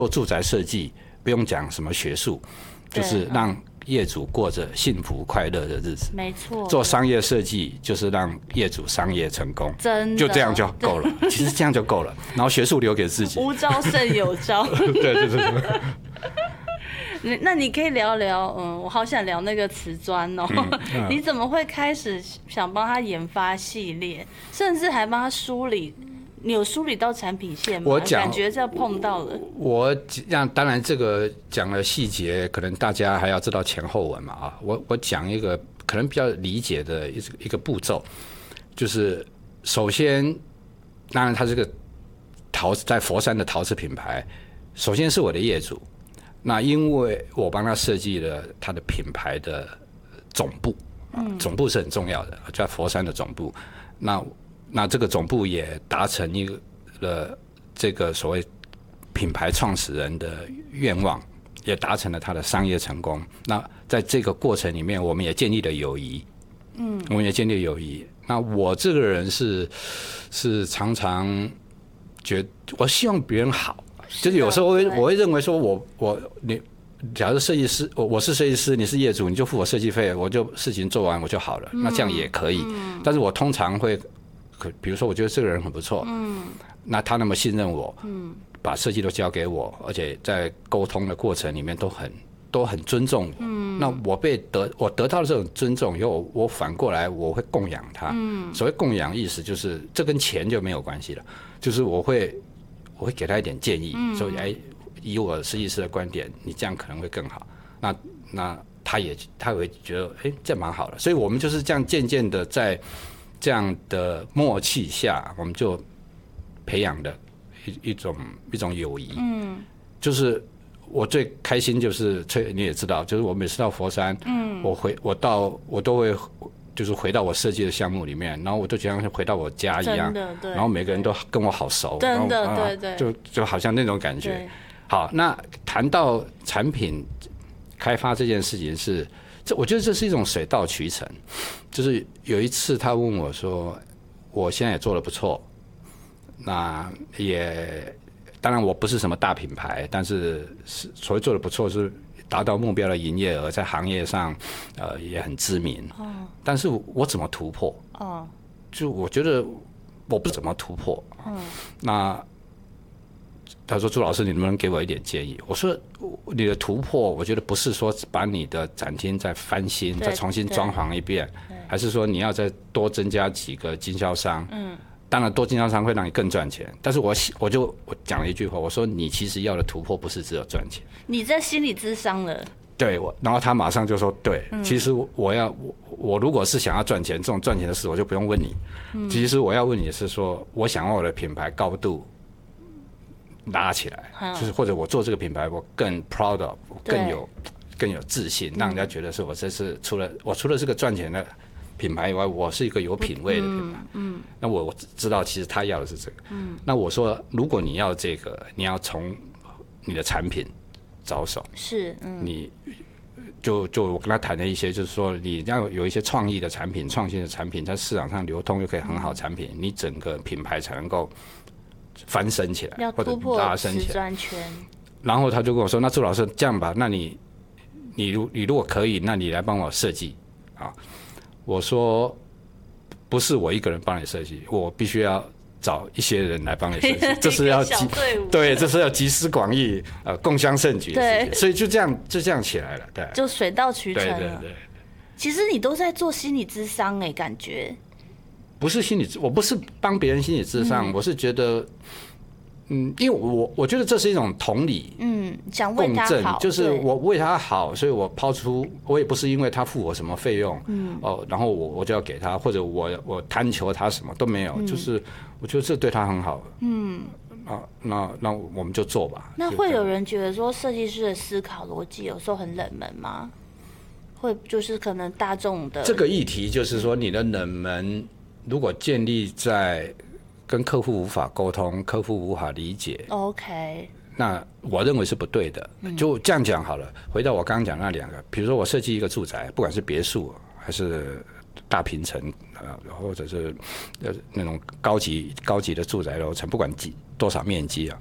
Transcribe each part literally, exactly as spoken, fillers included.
做住宅设计不用讲什么学术，就是让业主过着幸福快乐的日子。 没错。 做商业设计就是让业主商业成功， 真的就这样就够了。其实这样就够了，然后学术留给自己。 无招胜有招。 对对对对。 那你可以聊聊，嗯，我好想聊那个瓷砖哦。嗯嗯、你怎么会开始想帮他研发系列，甚至还帮他梳理？你有梳理到产品线吗？ 我讲， 感觉这碰到了。 我让当然这个讲了细节，可能大家还要知道前后文嘛啊。我我讲一个可能比较理解的一一个步骤，就是首先，当然它这个陶在佛山的陶瓷品牌，首先是我的业主。那因为我帮他设计了他的品牌的总部，嗯、总部是很重要的，在佛山的总部。那那这个总部也达成一个这个所谓品牌创始人的愿望，也达成了他的商业成功。那在这个过程里面，我们也建立了友谊，嗯，我们也建立了友谊。那我这个人是是常常觉得我希望别人好。就是有时候我会我会认为说我我你，假如设计师我我是设计师，你是业主，你就付我设计费，我就事情做完我就好了，嗯、那这样也可以。嗯、但是我通常会，比如说我觉得这个人很不错，嗯，那他那么信任我，嗯，把设计都交给我，而且在沟通的过程里面都很都很尊重我，嗯，那我被得我得到了这种尊重以后，我反过来我会供养他，嗯，所谓供养意思就是这跟钱就没有关系了，就是我会。我会给他一点建议，嗯、所以哎，以我设计师的观点，你这样可能会更好。那那他也他也会觉得，哎，这蛮好的。所以我们就是这样渐渐的在这样的默契下，我们就培养的一一种一种友谊。嗯，就是我最开心就是崔你也知道，就是我每次到佛山，嗯，我回我到我都会。就是回到我设计的项目里面，然后我就觉得像回到我家一样，然后每个人都跟我好熟， 真的对对， 就就好像那种感觉。好，那谈到产品开发这件事情是，这我觉得这是一种水到渠成。就是有一次他问我说，我现在也做得不错，那也当然我不是什么大品牌，但是所谓做得不错是。达到目标的营业额，在行业上，呃，也很知名。哦。但是我怎么突破？哦。就我觉得我不怎么突破。嗯。那他说：“朱老师，你能不能给我一点建议？”我说：“你的突破，我觉得不是说把你的展厅再翻新，再重新装潢一遍，还是说你要再多增加几个经销商？嗯。当然，多经销商会让你更赚钱。但是我我就我讲了一句话，我说你其实要的突破不是只有赚钱。 你在心理咨商了。 对，我然后他马上就说，对，嗯、其实我要我我如果是想要赚钱，这种赚钱的事我就不用问你。嗯、其实我要问你是说，我想要我的品牌高度拉起来，嗯、就是或者我做这个品牌我更 proud of， 更有更有自信，让人家觉得是我这是除了我除了是个赚钱的。品牌以外，我是一个有品味的品牌。嗯，嗯那我知道，其实他要的是这个。嗯，那我说，如果你要这个，你要从你的产品着手。 是，嗯， 你就就我跟他谈了一些，就是说你要有一些创意的产品、创新的产品，在市场上流通，又可以很好产品，嗯、你整个品牌才能够翻身起来，或者拉升起来。然后他就跟我说：“那朱老师，这样吧，那你你如你如果可以，那你来帮我设计啊。”我说不是我一个人帮你设计，我必须要找一些人来帮你设计，这是要集对，这是要集思广益，呃，共襄盛举的事情，所以就这样就这样起来了，对， 就水到渠成了。 对对对， 其实你都在做心理咨商哎、欸，感觉不是心理，我不是帮别人心理咨商，嗯、我是觉得。嗯，因为我我觉得这是一种同理， 嗯，想为他好， 就是我为他好，所以我抛出，我也不是因为他付我什么费用，嗯，哦，然后我我就要给他，或者我我贪求他什么都没有，嗯、就是我觉得这对他很好，嗯，啊，那那我们就做吧。 那会有人觉得说设计师的思考逻辑有时候很冷门吗？会就是可能大众的这个议题，就是说你的冷门如果建立在。跟客户无法沟通，客户无法理解 ，OK， 那我认为是不对的。就这样讲好了。回到我刚刚讲那两个，比如说我设计一个住宅，不管是别墅还是大平层，呃，或者是呃那种高级高级的住宅楼层，不管几多少面积啊，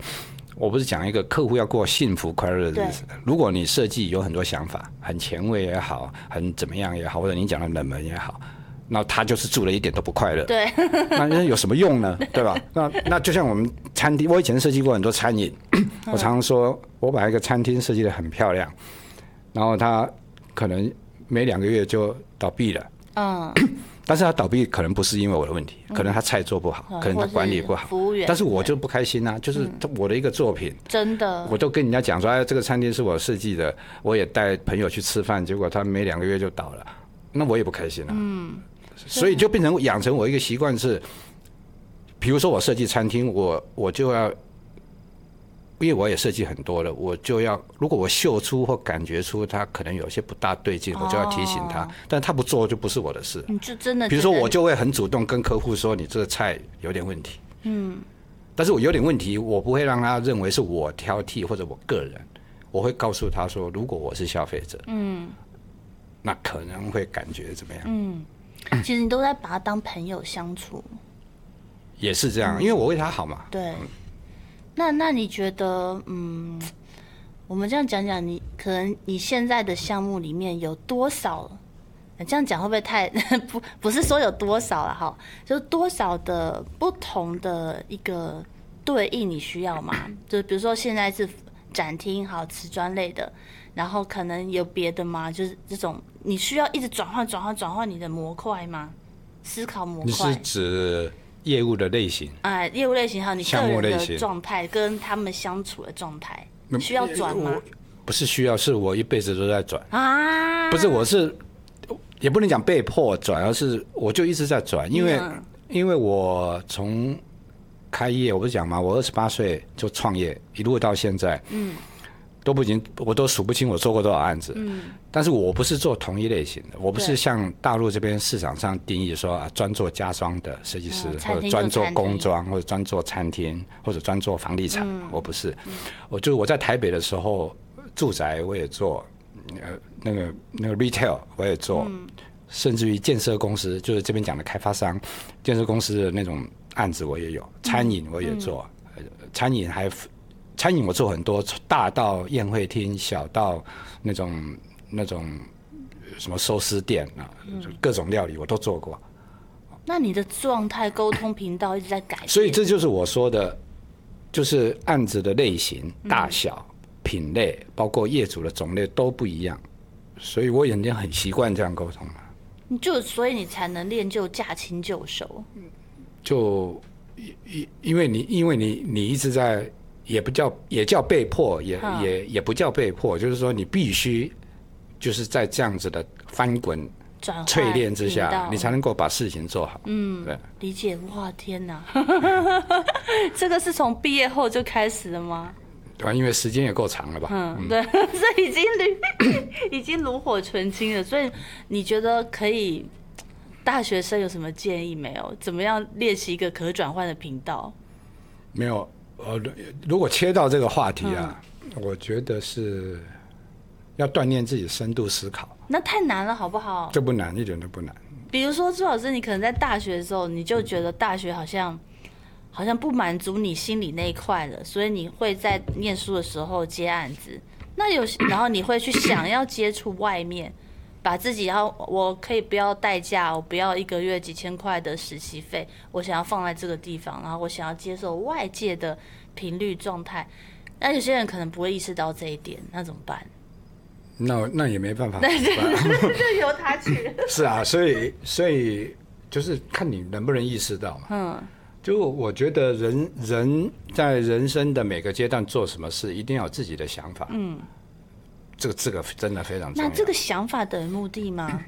我不是讲一个客户要过幸福快乐的日子。如果你设计有很多想法，很前卫也好，很怎么样也好，或者你讲的冷门也好，那他就是住了一点都不快乐。 对， 那有什么用呢？对吧？那那就像我们餐厅，我以前设计过很多餐饮，我常常说，我把一个餐厅设计得很漂亮，然后他可能没两个月就倒闭了。嗯。但是他倒闭可能不是因为我的问题，可能他菜做不好，嗯、可能他管理不好， 服务员。 但是我就不开心啊，就是我的一个作品， 嗯、真的， 我都跟人家讲说，哎，这个餐厅是我设计的，我也带朋友去吃饭，结果他没两个月就倒了，那我也不开心啊。嗯，所以就变成养成我一个习惯是，比如说我设计餐厅，我我就要。因为我也设计很多了，我就要如果我嗅出或感觉出他可能有些不大对劲，我就要提醒他，但他不做就不是我的事。 你就真的， 比如说我就会很主动跟客户说，你这个菜有点问题。嗯，但是我有点问题，我不会让他认为是我挑剔或者我个人，我会告诉他说，如果我是消费者，嗯，那可能会感觉怎么样？嗯， 其实你都在把他当朋友相处， 也是这样，嗯、因为我为他好嘛。 对。那那你觉得，嗯，我们这样讲讲，你可能你现在的项目里面有多少？这样讲会不会太不不是说有多少了哈？就是多少的不同的一个对应你需要吗？就比如说现在是展厅好瓷砖类的，然后可能有别的吗？就是这种你需要一直转换转换转换你的模块吗？思考模块？ 你是指？业务的类型， 哎，业务类型还有你个人的状态，跟他们相处的状态，需要转吗？ 不是需要，是我一辈子都在转啊！不是，我是也不能讲被迫转，而是我就一直在转，因为、嗯、因为我从开业，我不是讲嘛，我二十八岁就创业，一路到现在，嗯。都不已经，我都数不清我做过多少案子。嗯，但是我不是做同一类型的，我不是像大陆这边市场上定义说啊，专做家装的设计师，嗯、或者专做工装，或者专做餐厅，或者专做房地产。嗯、我不是，嗯、我就我在台北的时候，住宅我也做，呃，那个那个 retail 我也做，嗯、甚至于建设公司，就是这边讲的开发商，建设公司的那种案子我也有，餐饮我也做，嗯、餐饮还。餐饮我做很多，大到宴会厅，小到那种那种什么寿司店啊，嗯、各种料理我都做过。 那你的状态、沟通频道一直在改变， 所以这就是我说的，就是案子的类型、大小、嗯、品类，包括业主的种类都不一样，所以我已经很习惯这样沟通了。 你就所以你才能练就驾轻就熟。 就因因为你因为你你一直在。也不叫，也叫被迫，也也也不叫被迫，就是说你必须就是在这样子的翻滚、淬炼之下，你才能够把事情做好。 嗯，对，理解。哇，天哪，这个是从毕业后就开始了吗？ 对吧？因为时间也够长了吧？ 嗯，对，这已经炉已经炉火纯青了。所以你觉得可以？大学生有什么建议没有？怎么样练习一个可转换的频道？ 没有。呃，如果切到这个话题啊，嗯、我觉得是要锻炼自己深度思考。 那太难了，好不好？ 这不难，一点都不难。 比如说朱老师，你可能在大学的时候，你就觉得大学好像、嗯、好像不满足你心里那一块了，所以你会在念书的时候接案子。那有，然后你会去想要接触外面。把自己要，我可以不要代价，我不要一个月几千块的实习费，我想要放在这个地方，然后我想要接受外界的频率状态。那有些人可能不会意识到这一点，那怎么办？ 那那也没办法， 那就由他去。 是啊，所以所以就是看你能不能意识到嘛。嗯，就我觉得人人在人生的每个阶段做什么事，一定要有自己的想法。嗯。这个这个真的非常重要。 那这个想法等于目的吗？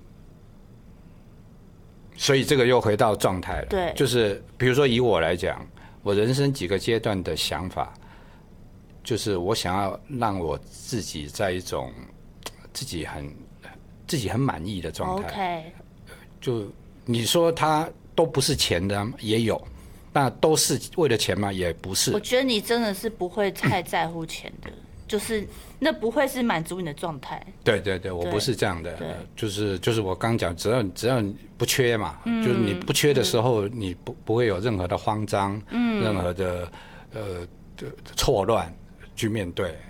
所以这个又回到状态了。 对， 就是比如说以我来讲，我人生几个阶段的想法，就是我想要让我自己在一种自己很自己很满意的状态。 OK。 就你说它都不是钱的，也有，那都是为了钱吗？也不是。 我觉得你真的是不会太在乎钱的。就是那不会是满足你的状态。 对对对，我不是这样的，就是就是我刚讲，只要只要你不缺嘛，嗯、就是你不缺的时候，嗯、你不不会有任何的慌张，嗯、任何的呃错乱去面对。